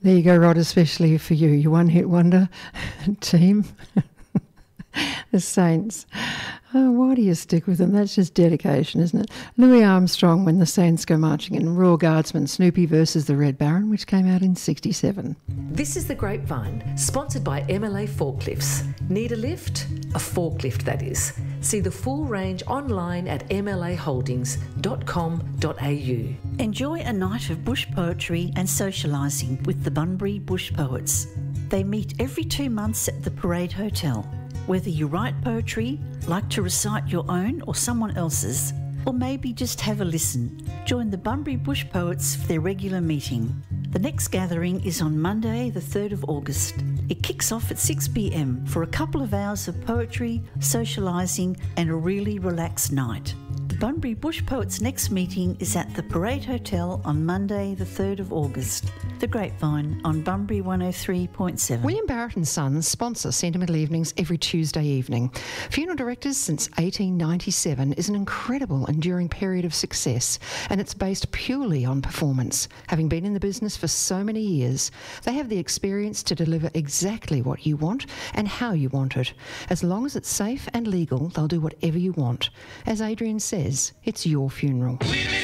There you go, Rod, especially for you. You one-hit wonder team. The Saints. Oh, why do you stick with them? That's just dedication, isn't it? Louis Armstrong, When the Saints Go Marching In, Royal Guardsman, Snoopy versus the Red Baron, which came out in 1967. This is The Grapevine, sponsored by MLA Forklifts. Need a lift? A forklift, that is. See the full range online at mlaholdings.com.au. Enjoy a night of bush poetry and socialising with the Bunbury Bush Poets. They meet every 2 months at the Parade Hotel. Whether you write poetry, like to recite your own or someone else's, or maybe just have a listen, join the Bunbury Bush Poets for their regular meeting. The next gathering is on Monday, the 3rd of August. It kicks off at 6 p.m. for a couple of hours of poetry, socialising and a really relaxed night. The Bunbury Bush Poets' next meeting is at the Parade Hotel on Monday, the 3rd of August. The Grapevine on Bunbury 103.7. William Barrett and Sons sponsor Sentimental Evenings every Tuesday evening. Funeral Directors since 1897 is an incredible, enduring period of success, and it's based purely on performance. Having been in the business for so many years, they have the experience to deliver exactly what you want and how you want it. As long as it's safe and legal, they'll do whatever you want. As Adrian says, it's your funeral.